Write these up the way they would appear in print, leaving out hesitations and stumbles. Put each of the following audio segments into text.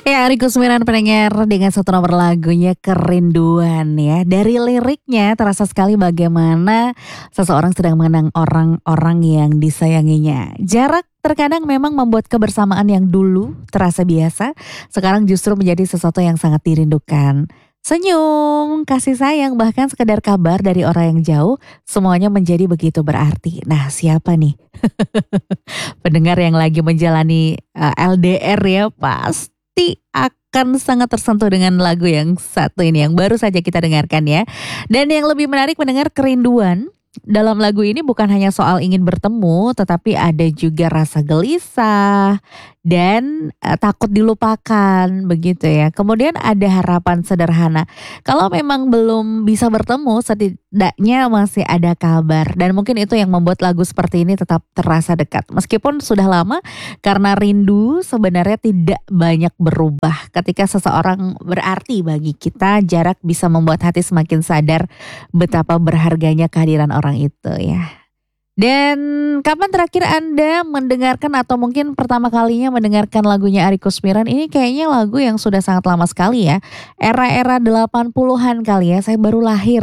Ya, Riko Semiran pendengar dengan satu nomor lagunya Kerinduan ya. Dari liriknya terasa sekali bagaimana seseorang sedang mengenang orang-orang yang disayanginya. Jarak terkadang memang membuat kebersamaan yang dulu terasa biasa, sekarang justru menjadi sesuatu yang sangat dirindukan. Senyum, kasih sayang, bahkan sekedar kabar dari orang yang jauh, semuanya menjadi begitu berarti. Nah, siapa nih pendengar yang lagi menjalani LDR ya, pasti akan sangat tersentuh dengan lagu yang satu ini yang baru saja kita dengarkan ya. Dan yang lebih menarik mendengar kerinduan dalam lagu ini bukan hanya soal ingin bertemu, tetapi ada juga rasa gelisah dan takut dilupakan begitu ya. Kemudian ada harapan sederhana. Kalau memang belum bisa bertemu, setidaknya masih ada kabar. Dan mungkin itu yang membuat lagu seperti ini tetap terasa dekat. Meskipun sudah lama, karena rindu sebenarnya tidak banyak berubah. Ketika seseorang berarti bagi kita, jarak bisa membuat hati semakin sadar betapa berharganya kehadiran orang itu ya. Dan kapan terakhir Anda mendengarkan atau mungkin pertama kalinya mendengarkan lagunya Arie Koesmiran? Ini kayaknya lagu yang sudah sangat lama sekali ya. Era-era 80-an kali ya, saya baru lahir.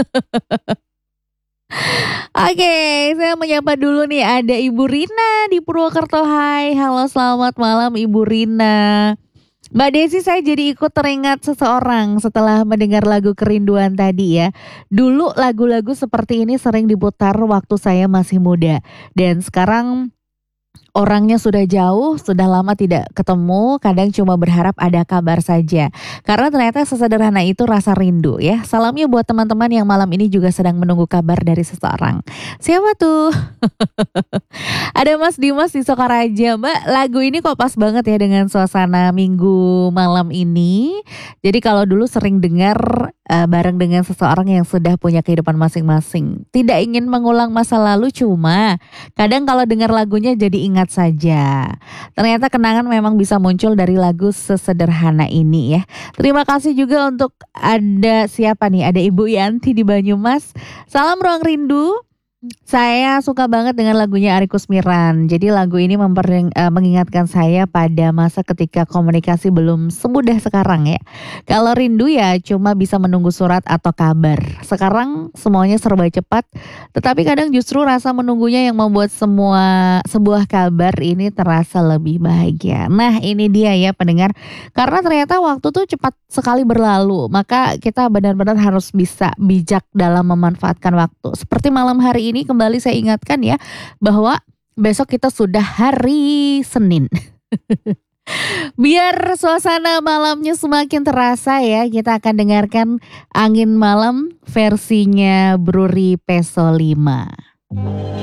Oke, saya menyapa dulu nih ada Ibu Rina di Purwokerto. Hai, halo selamat malam Ibu Rina. Mbak Desi, saya jadi ikut teringat seseorang setelah mendengar lagu Kerinduan tadi ya. Dulu lagu-lagu seperti ini sering diputar waktu saya masih muda. Dan sekarang orangnya sudah jauh, sudah lama tidak ketemu, kadang cuma berharap ada kabar saja. Karena ternyata sesederhana itu rasa rindu ya. Salamnya buat teman-teman yang malam ini juga sedang menunggu kabar dari seseorang. Siapa tuh? Ada Mas Dimas di Sokaraja. Mbak, lagu ini kok pas banget ya dengan suasana minggu malam ini. Jadi kalau dulu sering dengar bareng dengan seseorang yang sudah punya kehidupan masing-masing. Tidak ingin mengulang masa lalu, cuma kadang kalau dengar lagunya jadi ingat saja. Ternyata kenangan memang bisa muncul dari lagu sesederhana ini ya. Terima kasih juga untuk ada siapa nih? Ada Ibu Yanti di Banyumas. Salam Ruang Rindu. Saya suka banget dengan lagunya Arie Koesmiran. Jadi lagu ini mengingatkan saya pada masa ketika komunikasi belum semudah sekarang ya. Kalau rindu ya cuma bisa menunggu surat atau kabar. Sekarang semuanya serba cepat, tetapi kadang justru rasa menunggunya yang membuat sebuah kabar ini terasa lebih bahagia. Nah, ini dia ya pendengar. Karena ternyata waktu tuh cepat sekali berlalu, maka kita benar-benar harus bisa bijak dalam memanfaatkan waktu. Seperti malam hari ini kembali saya ingatkan ya bahwa besok kita sudah hari Senin. Biar suasana malamnya semakin terasa ya, kita akan dengarkan Angin Malam versinya Bruri Peso 5.